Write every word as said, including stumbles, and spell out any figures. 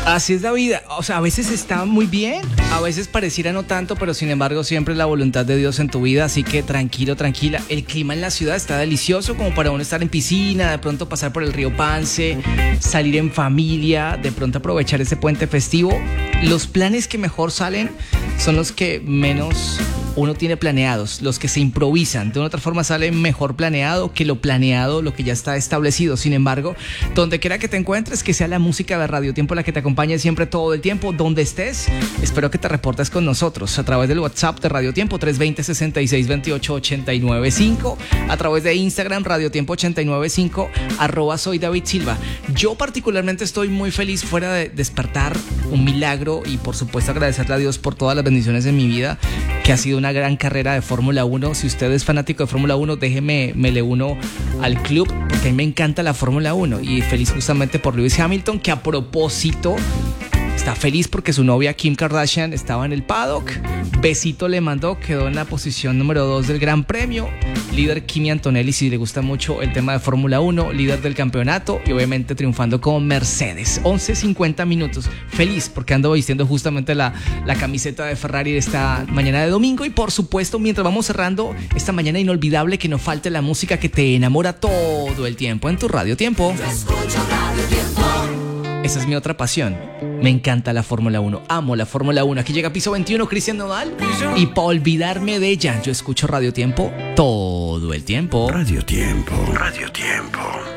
Así es la vida, o sea, a veces está muy bien, a veces pareciera no tanto, pero sin embargo siempre es la voluntad de Dios en tu vida, así que tranquilo, tranquila. El clima en la ciudad está delicioso como para uno estar en piscina, de pronto pasar por el río Pance, salir en familia, de pronto aprovechar ese puente festivo. Los planes que mejor salen son los que menos uno tiene planeados, los que se improvisan. De una otra forma sale mejor planeado que lo planeado, lo que ya está establecido. Sin embargo, donde quiera que te encuentres, que sea la música de Radio Tiempo la que te acompañe siempre todo el tiempo, donde estés, espero que te reportes con nosotros a través del WhatsApp de Radio Tiempo tres dos cero, seis seis dos ocho, ocho nueve cinco, a través de Instagram Radio Tiempo ochenta y nueve cinco, arroba soy David Silva. Yo particularmente estoy muy feliz fuera de despertar, un milagro, y por supuesto agradecerle a Dios por todas las bendiciones en mi vida, que ha sido una gran carrera de Fórmula uno. Si usted es fanático de Fórmula uno, déjeme, me le uno al club, porque a mí me encanta la Fórmula uno, y feliz justamente por Lewis Hamilton, que a propósito está feliz porque su novia Kim Kardashian estaba en el paddock. Besito le mandó, quedó en la posición número dos del Gran Premio. Líder Kimi Antonelli, si le gusta mucho el tema de Fórmula uno, líder del campeonato y obviamente triunfando con Mercedes. once cincuenta minutos. Feliz porque ando vistiendo justamente la, la camiseta de Ferrari de esta mañana de domingo. Y por supuesto, mientras vamos cerrando esta mañana inolvidable, que no falte la música que te enamora todo el tiempo en tu Radio Tiempo. Yo escucho Radio Tiempo. Esa es mi otra pasión. Me encanta la Fórmula uno. Amo la Fórmula uno. Aquí llega Piso veintiuno, Cristian Nodal. Y para olvidarme de ella, yo escucho Radio Tiempo todo el tiempo. Radio Tiempo. Radio Tiempo.